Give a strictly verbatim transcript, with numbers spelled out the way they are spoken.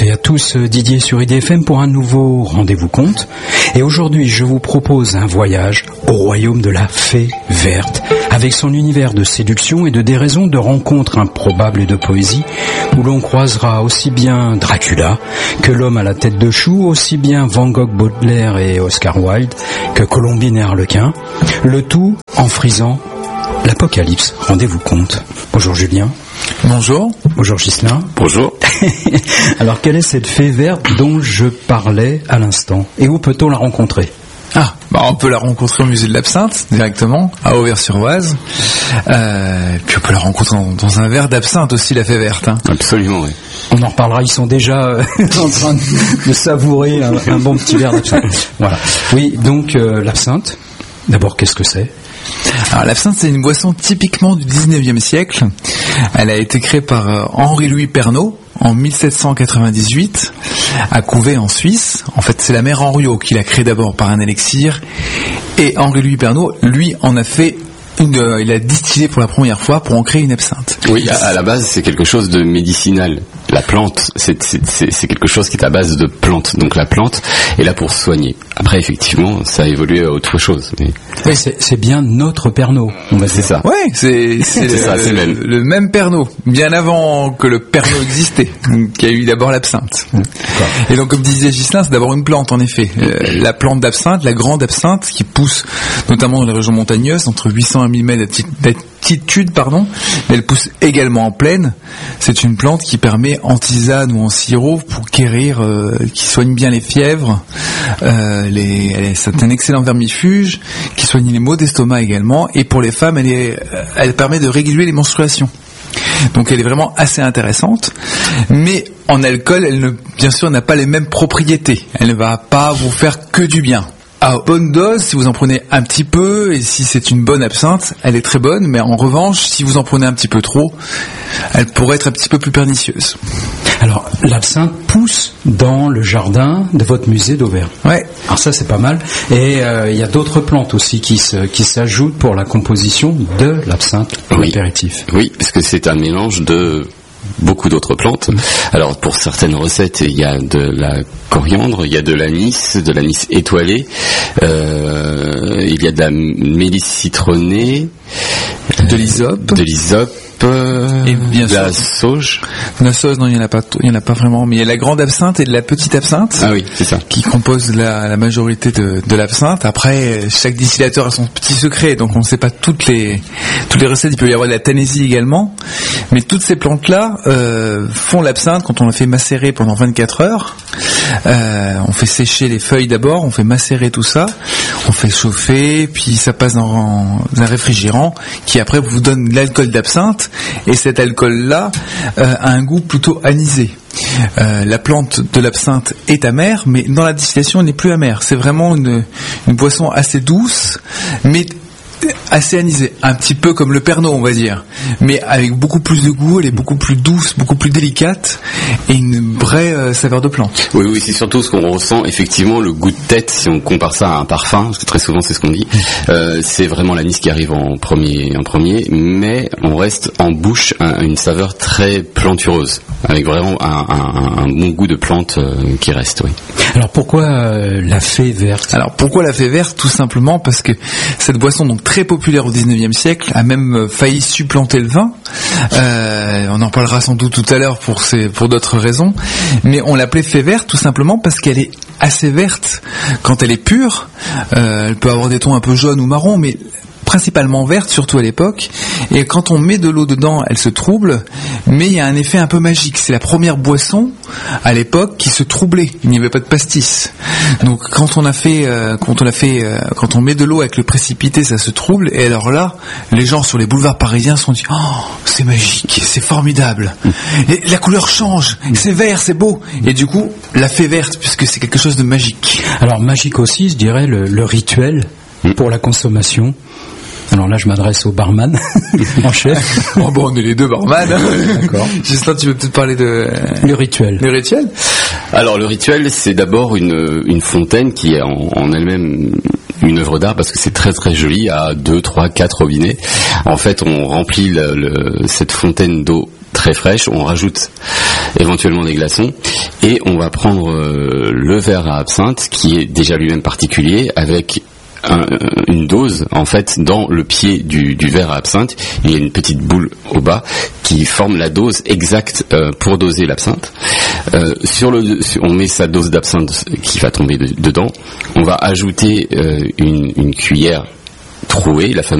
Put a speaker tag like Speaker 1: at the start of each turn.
Speaker 1: toutes et à tous, Didier sur I D F M pour un nouveau rendez-vous conte. Et aujourd'hui, je vous propose un voyage au royaume de la fée verte, avec son univers de séduction et de déraison, de rencontres improbables et de poésie, où l'on croisera aussi bien Dracula que l'homme à la tête de chou, aussi bien Van Gogh, Baudelaire et Oscar Wilde que Colombine et Harlequin, le tout en frisant l'apocalypse. Rendez-vous compte. Bonjour Julien.
Speaker 2: Bonjour.
Speaker 1: Bonjour Ghislain.
Speaker 3: Bonjour.
Speaker 1: Alors, quelle est cette fée verte dont je parlais à l'instant? Et où peut-on la rencontrer?
Speaker 2: Ah, bah on peut la rencontrer au musée de l'Absinthe, directement, à Auvers-sur-Oise. Euh, puis on peut la rencontrer dans, dans un verre d'absinthe aussi, la fée verte. Hein.
Speaker 3: Absolument, oui.
Speaker 1: On en reparlera, ils sont déjà euh, en train de, de savourer un, un bon petit verre d'absinthe. Voilà. Oui, donc euh, l'absinthe, d'abord, qu'est-ce que c'est?
Speaker 2: Alors l'absinthe, c'est une boisson typiquement du dix-neuvième siècle. Elle a été créée par euh, Henri-Louis Pernot en mille sept cent quatre-vingt-dix-huit à Couvet en Suisse. En fait, c'est la mère Henriot qui l'a créée d'abord par un élixir, et Henri-Louis Pernot, lui, en a fait une, euh, il a distillé pour la première fois pour en créer une absinthe.
Speaker 3: Oui, à, à la base, c'est quelque chose de médicinal. La plante, c'est, c'est, c'est, c'est quelque chose qui est à base de plante. Donc la plante est là pour soigner. Après, effectivement, ça a évolué à autre chose. Mais...
Speaker 1: Oui, c'est, c'est bien notre Pernod, on va dire.
Speaker 3: C'est ça.
Speaker 2: Oui, c'est, c'est,
Speaker 3: c'est,
Speaker 2: le,
Speaker 3: ça, c'est
Speaker 2: le, le même Pernod, bien avant que le Pernod existait, qui a eu d'abord l'absinthe. D'accord. Et donc, comme disait Ghislain, c'est d'abord une plante, en effet. Euh, la plante d'absinthe, la grande absinthe, qui pousse notamment dans les régions montagneuses, entre huit cents et mille mètres d'altitude, pardon, mais elle pousse également en plaine. C'est une plante qui permet en tisane ou en sirop pour guérir, euh, qui soigne bien les fièvres. Euh, les, elle est, c'est un excellent vermifuge qui soigne les maux d'estomac également. Et pour les femmes, elle, est, elle permet de réguler les menstruations. Donc elle est vraiment assez intéressante. Mais en alcool, elle ne, bien sûr, n'a pas les mêmes propriétés. Elle ne va pas vous faire que du bien. À bonne dose, si vous en prenez un petit peu, et si c'est une bonne absinthe, elle est très bonne, mais en revanche, si vous en prenez un petit peu trop, elle pourrait être un petit peu plus pernicieuse.
Speaker 1: Alors, l'absinthe pousse dans le jardin de votre musée d'Auvergne.
Speaker 2: Ouais.
Speaker 1: Alors ça, c'est pas mal. Et euh, il y a d'autres plantes aussi qui, se, qui s'ajoutent pour la composition de l'absinthe pour
Speaker 3: oui.
Speaker 1: l'apéritif.
Speaker 3: Oui, parce que c'est un mélange de beaucoup d'autres plantes. Alors pour certaines recettes, il y a de la coriandre, il y a de l'anis, de l'anis étoilé, euh, il y a de la mélisse citronnée,
Speaker 2: de l'hysope,
Speaker 3: de l'hysope. Et bien de la sauge.
Speaker 2: De la sauge, non, il y en a pas, il y en a pas vraiment. Mais il y a la grande absinthe et de la petite absinthe.
Speaker 3: Ah oui, c'est ça.
Speaker 2: Qui composent la, la majorité de, de l'absinthe. Après, chaque distillateur a son petit secret, donc on ne sait pas toutes les, toutes les recettes. Il peut y avoir de la tanésie également. Mais toutes ces plantes-là euh, font l'absinthe quand on la fait macérer pendant vingt-quatre heures. Euh, on fait sécher les feuilles d'abord, on fait macérer tout ça, on fait chauffer, puis ça passe dans un réfrigérant qui après vous donne l'alcool d'absinthe. Et cet alcool-là euh, a un goût plutôt anisé. Euh, la plante de l'absinthe est amère, mais dans la distillation, elle n'est plus amère. C'est vraiment une, une boisson assez douce, mais assez anisée, un petit peu comme le Pernod, on va dire, mais avec beaucoup plus de goût. Elle est beaucoup plus douce, beaucoup plus délicate, et une vraie euh, saveur de plante.
Speaker 3: Oui, oui, c'est surtout ce qu'on ressent, effectivement, le goût de tête, si on compare ça à un parfum, parce que très souvent c'est ce qu'on dit, euh, c'est vraiment l'anis qui arrive en premier, en premier, mais on reste en bouche un, une saveur très plantureuse, avec vraiment un, un, un bon goût de plante euh, qui reste, oui.
Speaker 1: Alors pourquoi euh, la fée verte?
Speaker 2: Alors pourquoi la fée verte? Tout simplement parce que cette boisson, donc très populaire au dix-neuvième siècle, a même failli supplanter le vin. Euh, on en parlera sans doute tout à l'heure pour, ces, pour d'autres raisons. Mais on l'appelait fée verte tout simplement parce qu'elle est assez verte quand elle est pure. Euh, elle peut avoir des tons un peu jaunes ou marrons, mais principalement verte, surtout à l'époque, et quand on met de l'eau dedans, elle se trouble, mais il y a un effet un peu magique. C'est la première boisson à l'époque qui se troublait. Il n'y avait pas de pastis. Donc quand on a fait, euh, quand on a fait, euh, quand on met de l'eau avec le précipité, ça se trouble. Et alors là, les gens sur les boulevards parisiens se sont dit, oh, c'est magique, c'est formidable. Et la couleur change, c'est vert, c'est beau. Et du coup, la fée verte, puisque c'est quelque chose de magique.
Speaker 1: Alors magique aussi, je dirais le, le rituel pour la consommation. Alors là, je m'adresse au barman en chef.
Speaker 2: Oh bon, on est les deux barman.
Speaker 1: D'accord.
Speaker 2: Justin, tu veux peut-être parler de...
Speaker 1: Le rituel.
Speaker 2: Le rituel ?
Speaker 3: Alors, le rituel, c'est d'abord une, une fontaine qui est en, en elle-même une œuvre d'art parce que c'est très très joli, à deux, trois, quatre robinets. En fait, on remplit le, le, cette fontaine d'eau très fraîche, on rajoute éventuellement des glaçons et on va prendre euh, le verre à absinthe qui est déjà lui-même particulier avec Un, une dose en fait dans le pied du, du verre à absinthe. Il y a une petite boule au bas qui forme la dose exacte euh, pour doser l'absinthe. Euh, sur le, sur, on met sa dose d'absinthe qui va tomber de, dedans. On va ajouter euh, une, une cuillère trouée, la fameuse